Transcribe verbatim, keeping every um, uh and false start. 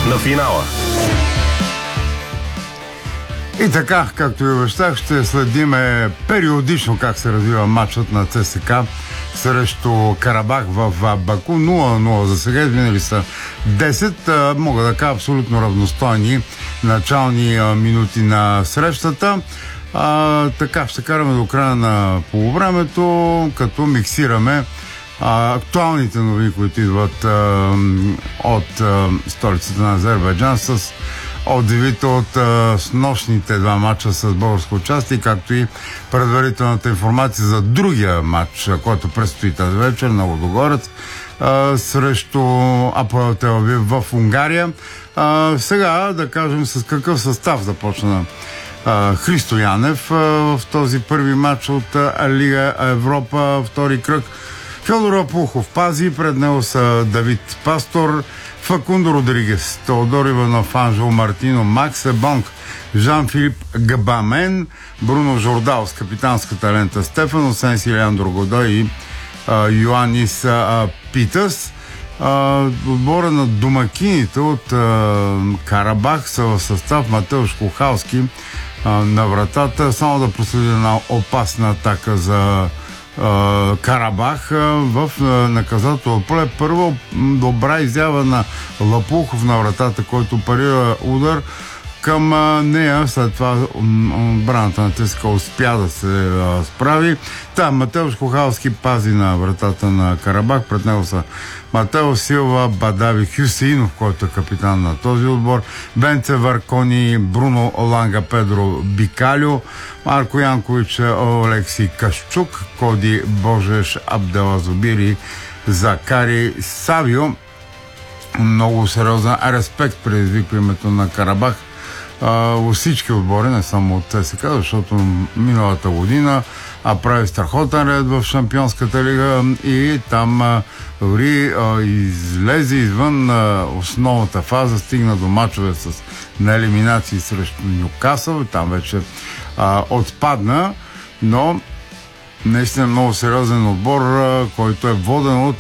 на финала. И така, както и обещах, ще следиме периодично как се развива матчът на ЦСКА срещу Карабах в Баку. нула на нула за сега, изминали са десет. Мога да кажа абсолютно равностойни начални минути на срещата. А, така, ще караме до края на полувремето, като миксираме а, актуалните новини, които идват а, от а, столицата на Азербайджан с отзивите от а, снощните два матча с българско участие, както и предварителната информация за другия матч, който предстои тази вечер на Лудогорец а, срещу Апоел Тел Авив в Унгария. А, сега да кажем с какъв състав започна а, Христо Янев а, в този първи матч от а, Лига Европа, втори кръг. Фьодор Апухов пази, пред него са Давид Пастор, Факундо Родригес, Теодор Иванов, Анжел Мартино, Макс Ебонг, Жан-Филип Габамен, Бруно Жордал с капитанската лента Стефан, освен Силиандро Годой и а, Йоанис а, Питъс. А, отбора на домакините от а, Карабах са в състав Матеуш Кохалски а, на вратата. Само да проследи една опасна атака за Uh, Карабах uh, в uh, наказателно поле. Първо добра изява на Лапухов на вратата, който парира удар към uh, нея. След това отбраната на ЦСКА успя да се uh, справи. Там Матеуш Кохалски пази на вратата на Карабах. Пред него са Матео Силва, Бадави Хюсеинов, който е капитан на този отбор, Бенце Варкони, Бруно Оланга, Педро Бикалю, Марко Янкович, Олекси Кашчук, Коди Божеш, Абделазобир и Закари Савио. Много сериозен респект предизвиква името на Карабах във всички отбори, не само от ЦСКА, защото миналата година а прави страхотен ред в Шампионската лига и там а, дори а, излезе извън а, основната фаза, стигна до мачове с на елиминации срещу Нюкасъл, там вече а, отпадна, но наистина много сериозен отбор, а, който е воден от